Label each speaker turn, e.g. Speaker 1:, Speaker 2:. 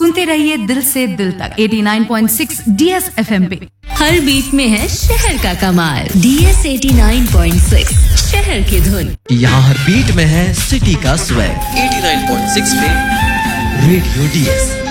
Speaker 1: सुनते रहिए दिल से दिल तक 89.6 DS FM पे।
Speaker 2: हर बीट में है शहर का कमाल। DS 89.6 शहर की धुन।
Speaker 3: यहाँ हर बीट में है सिटी का स्वैग। 89.6 पे रेडियो DS।